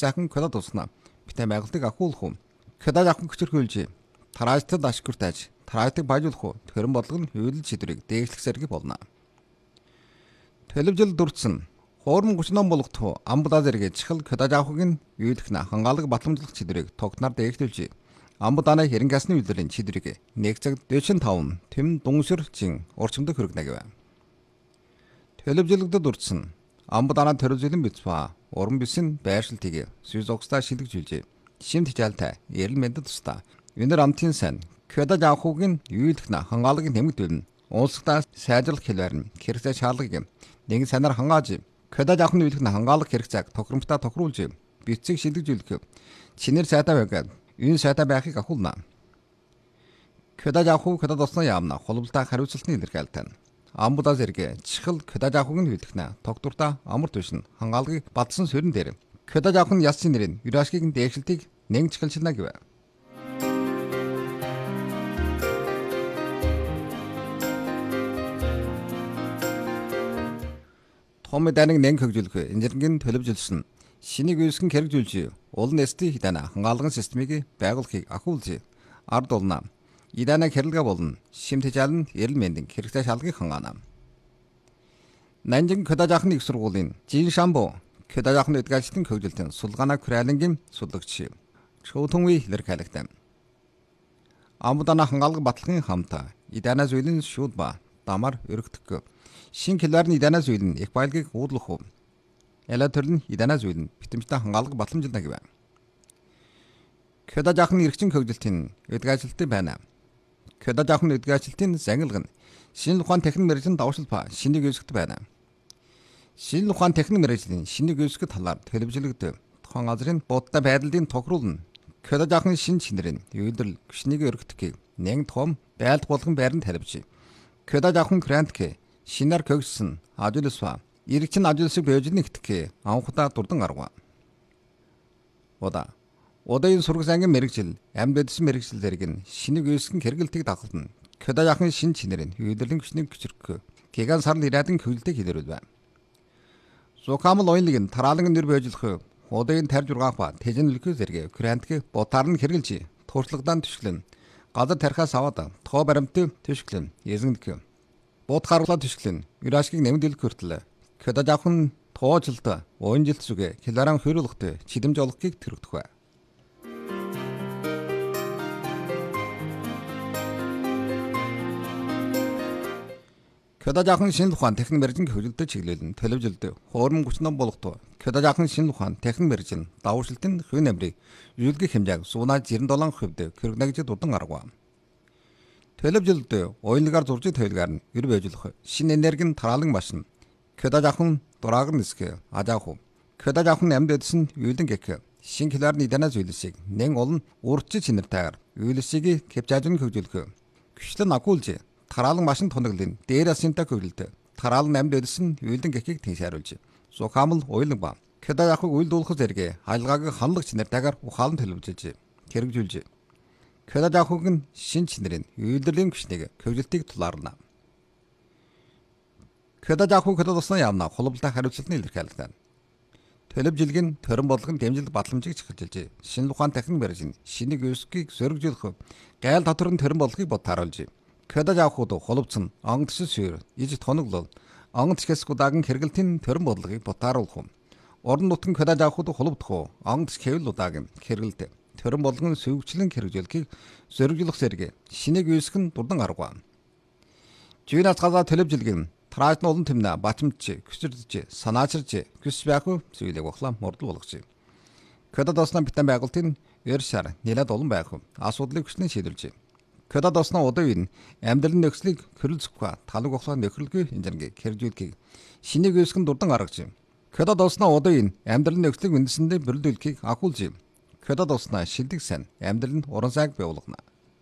сайхан кодад уснаа битэн байгуултыг ахуулах уу. Кодад авах хүчрхүүлж тараажтад ашиггүй тааж тараажтыг баяжуулах уу. Төрөн бодлого нь хөвөлж шийдвэрийг дээшлэх зэрэг болно. Төлөвжил дурдсан хоорон 30 ном болгох амбудаа зэрэг чихэл кодад авахыг нь юулах на хангаалаг батламжлах шийдвэрийг тогтноор дээшлүүлж амбудааны хэрэнгасны үйлдвэрийн шийдвэрийг 1 цаг 45 тэм дүнсэрчин орчимдог хөргөнө гэв. Төлөвжөлөгдөд урдсан амбудаана төрөлжлөн бицваа уран бисэн байршилтыг сүзогсдаа шилэгжүүлж шимт хичээлтэй эрэл мэндэд тустаа өнөр амтын сайн кодад авахыг нь юулах на хангаалаг нэмэгдүүлнэ. Улсдаа сайжруулах хэлбэр нь хэрэгцээ шаардлагыг нэг санаар хангааж кодад авах нь юулах на хангаалаг хэрэгцээг тохиромжтой тохируулж бицийг шилэгжүүлэх чинэр сайтай байгаад энэ сайтай байхыг ахуулна. Кодад авах кодад уснаа яамна холболтой хариуцалтны илэрхийлэлтэй. Амбудаа зэрэг чихэл кодад авахыг нь хөлдөхнэ. Тогтвортой амар тушин хангаалгыг батсан сөрөн дээр кодад авах нь ясны нэрийн юрашкийг дээшлтийг нэг чихэлшилнэ гэв. Том даныг нэг хөгжүүлэх инженерийн төлөвлөсөн шинийг үүсгэн хэрэгжүүлж улан эсдийн хидана хангаалган системийг байгуулахыг ахуулж ард олно. Идана хэрэлгэ болно. Шимт хичээл нь эрэл мэндийн хэрэгцээ шалгыг хангаана. Нанжин кодад авахны их сургуулийн Жиншамбо кодад авахны эдгээлтийн хөгжилтийн сулгаана Крайлингийн судлагч Чөтөнгүй илэрхийлэгтэй. Амбудана хангаалга батлагын хамтаа идана зүйлийн шууд ба дамар өргөдөх шин хэлбэрний идана зүйл нь их баялагийг уудлах уу. Яла төрлийн идана зүйл нь битэмжтэй хангаалга батламжилна гэв. Кодад авахны эрхчин хөгжилтийн эдгээлттэй байна. Кодад авахны эдгээлтийн зангилга нь шинэ ухаан техник мэргэжлийн давшил ба шинийг үүсгэж байна. Шинэ ухаан техник мэргэжлийн шинийг үүсгэх талаар төлөвлөгдөв. Тухайн газрын бодтой байдлын тохируулна. Кодад авахны шинэ чинэрийн үйлдвэрлэл гүшнийг өргөдөхийг нэг том байлт болгон байранд харивж. Кодад авахын грантк шинээр көгссөн ажуулсва иргэчин ажуулсыг бэжний итгэх анхудаа дурдан арга. Одаын сургууль ангийн мэрэгжил амьдсан мэрэгжил зэрэг нь шинийг үүсгэн хэрэгэлтийг дагуулна. Кодад авахны шинэ чинэрийн үйлдвэрлэлийн гүшнийг хүчрэх гиган сарл ирээдүйн хөвлөлтийг хэлэрүүлвэ. Зукамл оюуныг тараалан нэр бэжлэх одаын тарж ургаах ба тэжинлэхүү зэрэг грантк ботаар нь хэрэгжилж туурчлагдаан төшгөлн газар тархаас аваад тоо баримтын төшгөлн эзэнгэх бод харуулаа төшгөлн юрашкийг нэмэгдүүлэх хүртэл кодад авах нь тоожилт уянжилт зүгэ хиларан хөрүүлэхтэй чидэмж олохыг тэрэгдэх бай. Кодад авахын шинэ ухаан техник мэргэжлийн хөгжилтөд чиглүүлэн төлөвлөлд хоорон 30 ном болгох. Кодад авахын шинэ ухаан техник мэргэжлийн давшилтын хувь нэмрийг үйлдэх хэмжээг суунаа 97% хэрэгнэгж дудан арга. Төлөвлөлд оюуныгаар зуржиг төлөвлөгээр нь ер бэжлэх шинэ энергийн тараалан машин. Кодад авахын дураагаар нисгэх ажаах. Кодад авахын амьд эдсэн үйлдэн гэх шинэ хэлбэрний данаа зүйлсийг нэн олон урдчил чинэртэйгээр үйлсийг кэпчаажин хөгжүүлэх. Гүшлэн агуулж тараалан машин тоноглын дээр асинта хөвлөлт тараалан амьд эдсэн үйлдэн гэхийг тэншааруулж сухамл уйлан ба кодад авахыг үйлдүүлэх зэрэг хаалгааг ханлаг чинэртэйгээр ухаалан төлөвлөж хэрэгжүүлж кодад авахыг нь шин чинэрийн үйлдвэрлэлийн гүшнийг хөгжилтийг тулаарна. Кодад авахыг кодад уснаа яамна холболтой хариуцалтны илэрхийлэлтэй. Төлөвжилгийн төрөн бодлогын дэмжлэг батламжийг чиглэлж шинэ ухаан техник мэргэжийн шинийг үүсгэхийг сөргөжүүлэх гайл татварын төрөн бодлогыг бодтааруулж кодад авахуд холбоцсон онгоцшил шүүр иж тоноглол онгоц хэсгүүдийн хэрэгэлтийн төрөн бодлогыг бодтааруулах. Орон нутгийн кодад авахуд холбогдох онгоц хэвлэлүүдийн хэрэгэлт төрөн бодлогын сүйгчлэн хэрэгжүүлэхийг сөргөжүүлэх зэрэг шинийг үүсгэн дурдан арга. Жинас газар төлөвжилгийн тараажны олон тэмнэ батимдж, хүсэрдж, санаачирж, хүс байх зүйлийг ухлаа мордол болгож. Кодад уснаа битэн байгуултын ершар нэлээд олон байх асуудлыг хүснээ шийдвэрлэж. Кодад уснаа удаа амьдралын нөхцөлийг хөрөлцөх талаг ухлаа нөхрөлгүй инженерийг хэрэгжүүлэхийг шинийг үүсгэн дурдан аргаж. Кодад уснаа удаа амьдралын нөхцөлийг үндэсэндээ бүрдүүлэхийг ахуулж. Кодад уснаа шилдэг сан амьдрал нь уран сайг буулгана.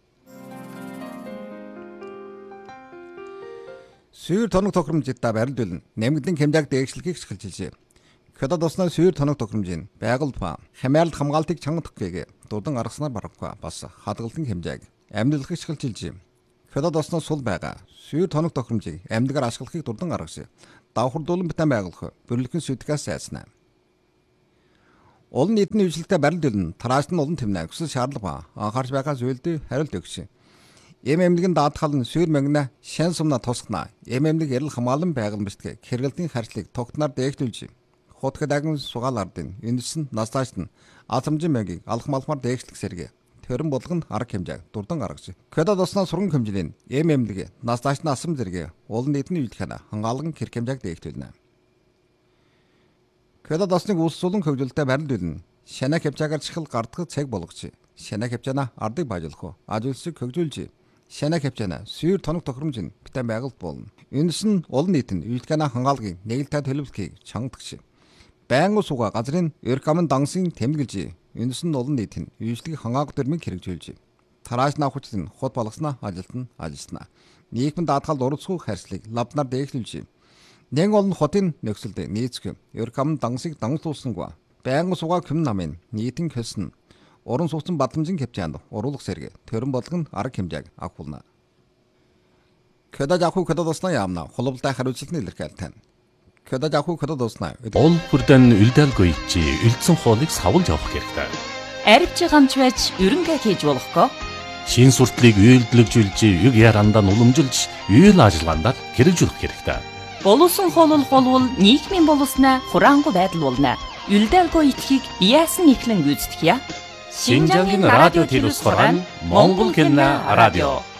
Сүйр тоног тохиромжтой барилдуулна. Нэмэгдлийн хэмжээг дээшлэхийг эхэлжээ. Кодад уснаа сүйр тоног тохиромжийн байгуулт ба хамаарал хамгаалтыг чангадахыг дурдан аргаснаар барахгүй бас хадгалсан хэмжээг амьдлахыг эхэлжээ. Кодад уснаа сул байгаа сүйр тоног тохиромжийг амьдгаар ашиглахыг дурдан аргаж давхардуулан битэн байгуулах бүрлэхэн сүтгэс сайснаа. Олон нийтийн үйлчлэгтэй барилт төлн тарааш нь олон тэмнэ хүсэл шаардлага анхаарч байгаа зүйлд хариулт өгч. Эмэмлэгийн даатгал нь сүйр мангна шан сумна тусгана. Эмэмлэг ярил хамаалан байгууламжтгэ хэрэгэлтийн харьцлыг тогтноор дээгтүүлж. Хотгодагийн сугаал ардын үндэс нь настаашд нь атамжин маягийг алхмалхмаар дээгшлэх сэргэ. Төрөн болгонд арга хэмжээг дурдан гаргаж. Кёдад уснаа сурган хэмжээний эмэмлэг настаашд нь асам зэрэг олон нийтийн үйлчлэхэнэ хангаалган хэрэг хэмжээг дээгтүүлнэ. Кёдад усныг улсуулан хөгжүүлэлтэд барилт төлн шанаа хэмжээгээр чихэл гардах цаг болгож. Шанаа хэмжээна ардыг баажуулах, ажуулсыг хөгжүүлж. Шанаа хэмжээна сүйр тоног тохиромж нь битэн байгальд болно. Энэс нь олон нийтийн үйлчлэхэнэ хангаалгын нээлттэй төлөвлөхийг чангадагч. Байнгын сууга газрын эркамын дансын тэмдэглэж. Энэс нь олон нийтийн үйлчлэгийг хангаах төрмийг хэрэгжүүлж. Тарааш наахч нь хот болгосноо ажилт нь ажиллана. Нийгмийн даатгал уралцах харьцлыг лавнаар дээгшүүлж. Нэн олон хотын нөхцөлд нийцэх эркамын дансыг дангуулсангүй. Байнгын сууга хүм намын нийтийн хөсөн уран сууцсан бадамжин хэмжээнд уруулах сэрэг төрөн болгон арга хэмжээг авахулна. Кёдад ахуй кёдад уснаа яамна холболтой хариуцлагын илэрхийлэлт. Кёдад ахуй кёдад уснаа ол бүрдэн үлдээлгүй чи үлдсэн хоолыг савлж явах хэрэгтэй. Арибч гамч байж өрөнгө хийж болохгүй. Шин суртлыг үйлдэлжүүлж юг ярандаа уламжилж үйл ажиллагаанд хэрэгжүүлэх хэрэгтэй. Боловсон хоолол болвол нийгмийн боловснаа хураангуй байдал болно. Үлдээлгүй итгэхийг яасан ихлэн гүйцэтгэе. Шинжангийн радио телевиз хорон Монгол хэлний радио